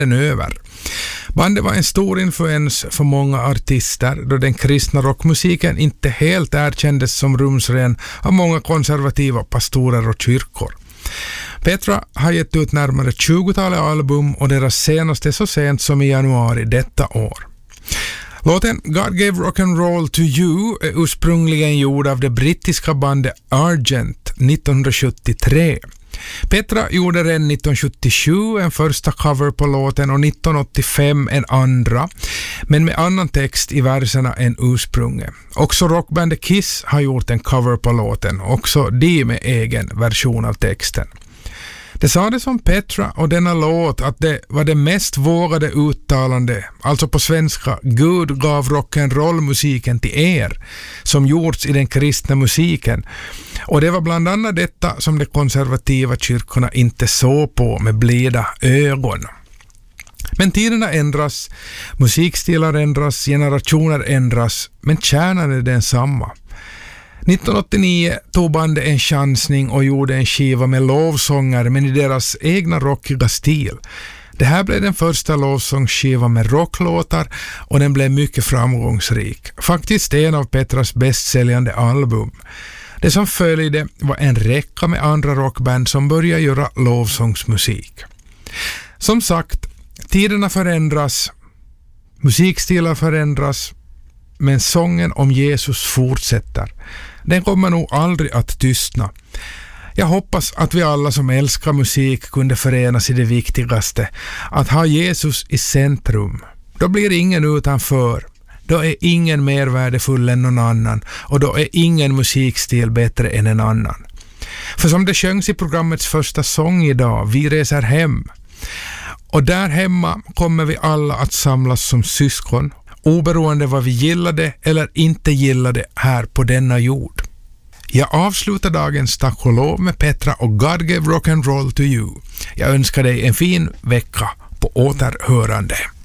den över. Bandet var en stor influens för många artister då den kristna rockmusiken inte helt erkändes som rumsren av många konservativa pastorer och kyrkor. Petra har gett ut närmare 20-talet album och deras senaste så sent som i januari detta år. Låten God Gave Rock'n'Roll to You är ursprungligen gjord av det brittiska bandet Argent 1973. Petra gjorde redan 1977 en första cover på låten och 1985 en andra, men med annan text i verserna än ursprunget. Också rockbandet Kiss har gjort en cover på låten, också de med egen version av texten. Det sades om Petra och denna låt att det var det mest vågade uttalande, alltså på svenska, Gud gav rock'n'roll-musiken till er, som gjorts i den kristna musiken. Och det var bland annat detta som de konservativa kyrkorna inte såg på med blida ögon. Men tiderna ändras, musikstilar ändras, generationer ändras, men kärnan är densamma. 1989 tog bandet en chansning och gjorde en skiva med lovsånger men i deras egna rockiga stil. Det här blev den första lovsångsskiva med rocklåtar och den blev mycket framgångsrik. Faktiskt en av Petras bästsäljande album. Det som följde var en räcka med andra rockband som började göra lovsångsmusik. Som sagt, tiderna förändras, musikstilar förändras, men sången om Jesus fortsätter. Den kommer nog aldrig att tystna. Jag hoppas att vi alla som älskar musik kunde förenas i det viktigaste, att ha Jesus i centrum. Då blir ingen utanför. Då är ingen mer värdefull än någon annan och då är ingen musikstil bättre än en annan. För som det sjöngs i programmets första sång idag, vi reser hem. Och där hemma kommer vi alla att samlas som syskon, oberoende vad vi gillade eller inte gillade här på denna jord. Jag avslutar dagens tack och lov med Petra och God Gave Rock'n'Roll to You. Jag önskar dig en fin vecka på återhörande.